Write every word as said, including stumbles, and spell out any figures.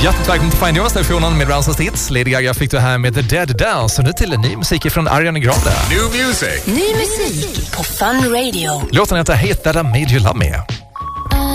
Hjärtligt välkommen till Find Your-stationen med Ransons hits. Lady Gaga fick du här med The Dead Dance. Och nu till en ny musik från Ariana Grande. New music. Ny musik på Fun Radio. Låten heter Hate That I Made You Love Me.